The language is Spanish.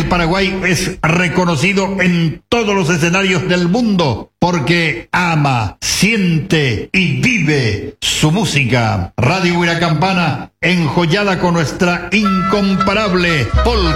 Paraguay es reconocido en todos los escenarios del mundo porque ama, siente y vive su música. Radio Huiracampana, enjollada con nuestra incomparable polca.